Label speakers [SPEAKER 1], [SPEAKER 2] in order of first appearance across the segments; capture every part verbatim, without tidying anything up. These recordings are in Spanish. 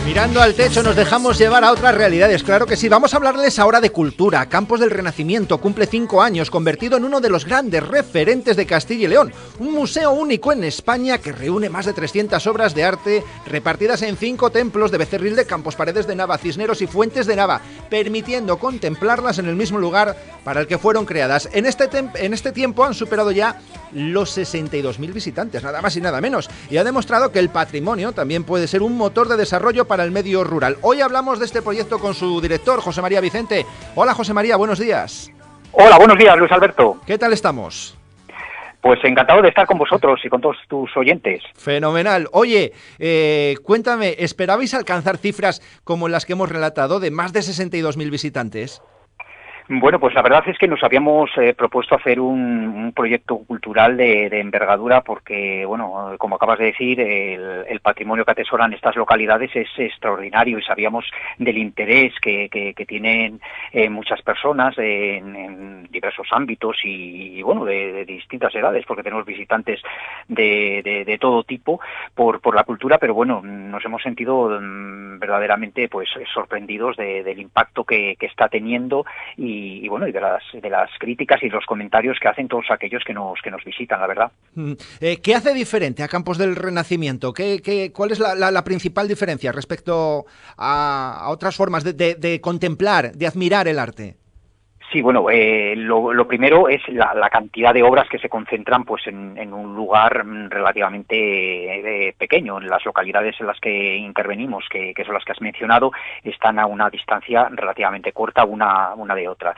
[SPEAKER 1] Mirando al techo nos dejamos llevar a otras realidades, claro que sí. Vamos a hablarles ahora de cultura. Campos del Renacimiento cumple cinco años, convertido en uno de los grandes referentes de Castilla y León. Un museo único en España que reúne más de trescientas obras de arte repartidas en cinco templos de Becerril de Campos, Paredes de Nava, Cisneros y Fuentes de Nava, permitiendo contemplarlas en el mismo lugar para el que fueron creadas. En este, en este tiempo han superado ya los sesenta y dos mil visitantes, nada más y nada menos, y ha demostrado que el patrimonio también puede ser un motor de desarrollo para el medio rural. Hoy hablamos de este proyecto con su director, José María Vicente. Hola, José María, buenos días.
[SPEAKER 2] Hola, buenos días, Luis Alberto.
[SPEAKER 1] ¿Qué tal estamos?
[SPEAKER 2] Pues encantado de estar con vosotros y con todos tus oyentes.
[SPEAKER 1] Fenomenal. Oye, eh, cuéntame, ¿esperabais alcanzar cifras como las que hemos relatado de más de sesenta y dos mil visitantes?
[SPEAKER 2] Bueno, pues la verdad es que nos habíamos eh, propuesto hacer un, un proyecto cultural de, de envergadura porque, bueno, como acabas de decir, el, el patrimonio que atesoran estas localidades es extraordinario y sabíamos del interés que, que, que tienen eh, muchas personas en, en diversos ámbitos y, y bueno, de, de distintas edades, porque tenemos visitantes de, de, de todo tipo por, por la cultura, pero bueno, nos hemos sentido mmm, verdaderamente pues sorprendidos de, del impacto que, que está teniendo y Y, y bueno, y de las de las críticas y los comentarios que hacen todos aquellos que nos que nos visitan, la verdad.
[SPEAKER 1] Eh, ¿Qué hace diferente a Campos del Renacimiento? ¿Qué, qué, ¿Cuál es la, la, la principal diferencia respecto a, a otras formas de, de, de contemplar, de admirar el arte?
[SPEAKER 2] Sí, bueno, eh, lo, lo primero es la, la cantidad de obras que se concentran pues en, en un lugar relativamente eh, pequeño. En las localidades en las que intervenimos, que, que son las que has mencionado, están a una distancia relativamente corta una, una de otra.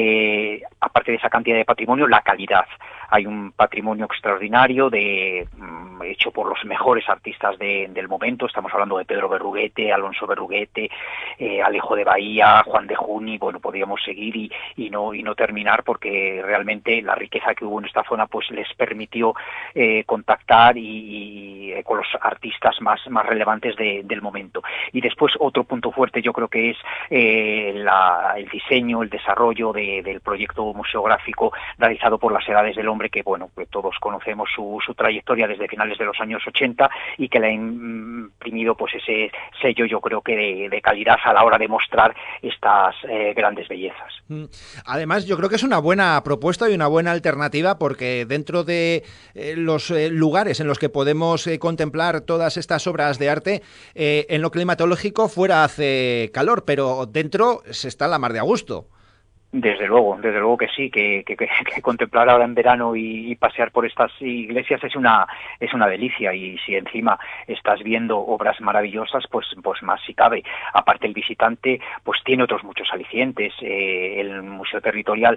[SPEAKER 2] Eh, aparte de esa cantidad de patrimonio, la calidad. Hay un patrimonio extraordinario de mm, hecho por los mejores artistas de, del momento. Estamos hablando de Pedro Berruguete, Alonso Berruguete, eh, Alejo de Bahía, Juan de Juni. Bueno, podríamos seguir y, y no y no terminar porque realmente la riqueza que hubo en esta zona pues les permitió eh, contactar y, y eh, con los artistas más más relevantes de, del momento. Y después otro punto fuerte yo creo que es eh, la, el diseño, el desarrollo de, del proyecto museográfico realizado por las Edades del Hombre, que bueno, que todos conocemos su, su trayectoria desde finales de los años ochenta y que le ha imprimido pues ese sello yo creo que de, de calidad a la hora de mostrar estas eh, grandes bellezas.
[SPEAKER 1] Además yo creo que es una buena propuesta y una buena alternativa porque dentro de eh, los eh, lugares en los que podemos eh, contemplar todas estas obras de arte, eh, en lo climatológico fuera hace calor, pero dentro se está la mar de a gusto.
[SPEAKER 2] Desde luego, desde luego que sí, que, que, que, que contemplar ahora en verano y, y pasear por estas iglesias es una es una delicia y si encima estás viendo obras maravillosas, pues pues más si cabe. Aparte el visitante pues tiene otros muchos alicientes. Eh, el Museo Territorial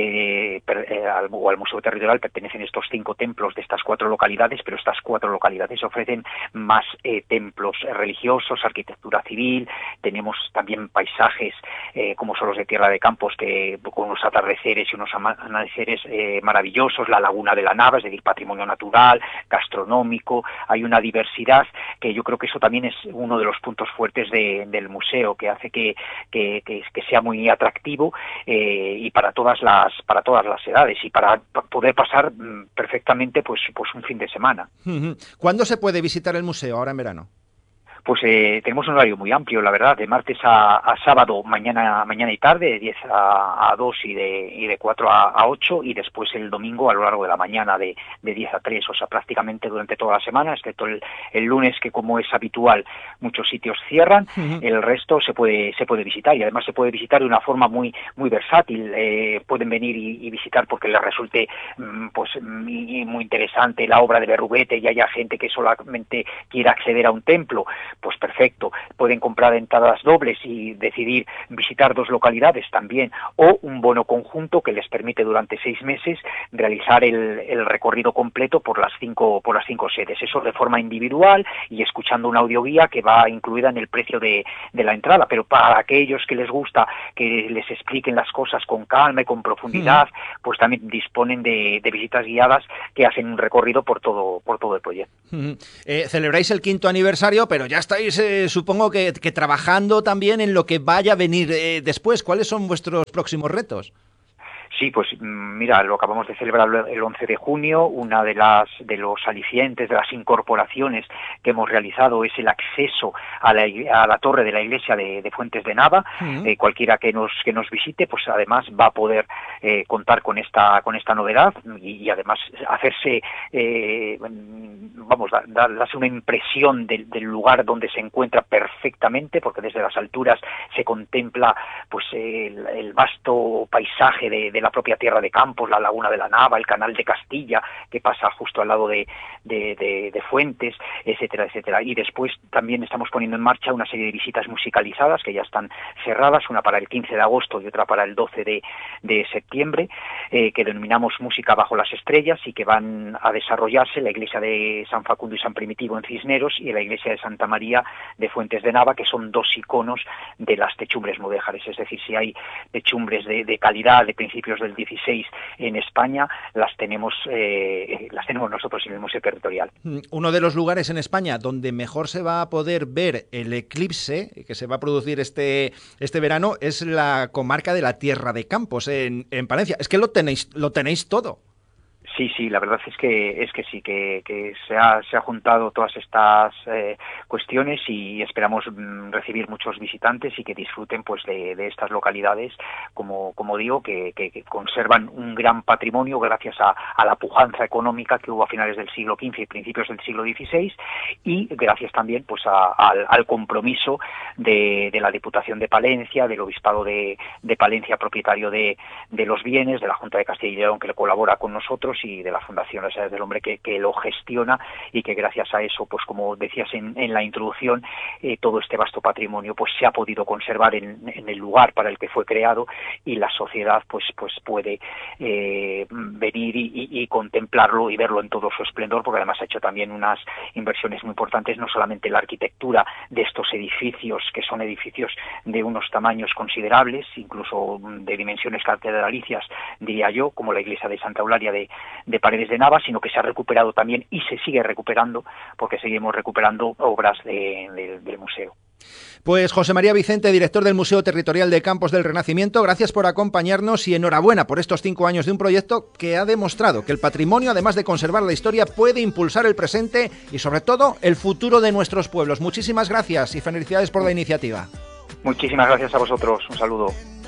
[SPEAKER 2] eh, per, eh, al, o al Museo Territorial pertenecen estos cinco templos de estas cuatro localidades, pero estas cuatro localidades ofrecen más eh, templos religiosos, arquitectura civil. Tenemos también paisajes eh, como son los de Tierra de Campos que con unos atardeceres y unos amaneceres eh, maravillosos, la Laguna de la Nava, es decir, patrimonio natural, gastronómico. Hay una diversidad que yo creo que eso también es uno de los puntos fuertes de, del museo, que hace que, que, que, que sea muy atractivo eh, y para todas las para todas las edades y para poder pasar perfectamente pues, pues un fin de semana.
[SPEAKER 1] ¿Cuándo se puede visitar el museo ahora en verano?
[SPEAKER 2] Pues eh, tenemos un horario muy amplio, la verdad, de martes a, a sábado, mañana mañana y tarde, de diez a dos y de, y de cuatro a ocho, y después el domingo a lo largo de la mañana de, de diez a tres, o sea, prácticamente durante toda la semana, excepto el, el lunes, que como es habitual, muchos sitios cierran, uh-huh. El resto se puede se puede visitar, y además se puede visitar de una forma muy muy versátil. Eh, pueden venir y, y visitar porque les resulte pues muy, muy interesante la obra de Berruguete y haya gente que solamente quiera acceder a un templo, pues perfecto, pueden comprar entradas dobles y decidir visitar dos localidades también, o un bono conjunto que les permite durante seis meses realizar el, el recorrido completo por las cinco por las cinco sedes, eso de forma individual y escuchando una audioguía que va incluida en el precio de, de la entrada, pero para aquellos que les gusta que les expliquen las cosas con calma y con profundidad, sí. Pues también disponen de, de visitas guiadas que hacen un recorrido por todo por todo el proyecto.
[SPEAKER 1] Uh-huh. Eh, celebráis el quinto aniversario, pero ya estáis, eh, supongo que, que trabajando también en lo que vaya a venir eh, después. ¿Cuáles son vuestros próximos retos?
[SPEAKER 2] Sí, pues mira, lo acabamos de celebrar el once de junio. Una de las de los alicientes, de las incorporaciones que hemos realizado es el acceso a la, a la torre de la iglesia de, de Fuentes de Nava. Uh-huh. Eh, cualquiera que nos que nos visite, pues además va a poder eh, contar con esta con esta novedad y, y además hacerse, eh, vamos, da, da, darse una impresión del, del lugar donde se encuentra perfectamente, porque desde las alturas se contempla pues el, el vasto paisaje de, de la propia tierra de Campos, la laguna de la Nava, el canal de Castilla que pasa justo al lado de, de, de, de Fuentes, etcétera, etcétera. Y después también estamos poniendo en marcha una serie de visitas musicalizadas que ya están cerradas, una para el quince de agosto y otra para el doce de, de septiembre, eh, que denominamos Música bajo las estrellas y que van a desarrollarse en la iglesia de San Facundo y San Primitivo en Cisneros y en la iglesia de Santa María de Fuentes de Nava, que son dos iconos de las techumbres mudéjares. Es decir, si hay techumbres de, de calidad de principios del dieciséis en España, las tenemos eh, las tenemos nosotros en el Museo Territorial.
[SPEAKER 1] Uno de los lugares en España donde mejor se va a poder ver el eclipse que se va a producir este, este verano es la comarca de la Tierra de Campos, en, en Palencia. Es que lo tenéis, lo tenéis todo.
[SPEAKER 2] Sí, sí, la verdad es que es que sí, que, que se ha se ha juntado todas estas eh, cuestiones y esperamos mm, recibir muchos visitantes y que disfruten pues de, de estas localidades, como como digo, que, que, que conservan un gran patrimonio gracias a, a la pujanza económica que hubo a finales del siglo quince y principios del siglo dieciséis y gracias también pues a, a, al compromiso de, de la Diputación de Palencia, del Obispado de, de Palencia, propietario de, de los bienes, de la Junta de Castilla y León que le colabora con nosotros y de la Fundación Las Edades del Hombre que, que lo gestiona y que gracias a eso, pues como decías en, en la introducción, eh, todo este vasto patrimonio pues se ha podido conservar en, en el lugar para el que fue creado y la sociedad pues pues puede eh, venir y, y, y contemplarlo y verlo en todo su esplendor, porque además ha hecho también unas inversiones muy importantes, no solamente en la arquitectura de estos edificios, que son edificios de unos tamaños considerables, incluso de dimensiones catedralicias, diría yo, como la iglesia de Santa Eulalia de de Paredes de Nava, sino que se ha recuperado también y se sigue recuperando porque seguimos recuperando obras de, de, del museo.
[SPEAKER 1] Pues José María Vicente, director del Museo Territorial de Campos del Renacimiento, gracias por acompañarnos y enhorabuena por estos cinco años de un proyecto que ha demostrado que el patrimonio, además de conservar la historia, puede impulsar el presente y sobre todo el futuro de nuestros pueblos. Muchísimas gracias y felicidades por la iniciativa.
[SPEAKER 2] Muchísimas gracias a vosotros. Un saludo.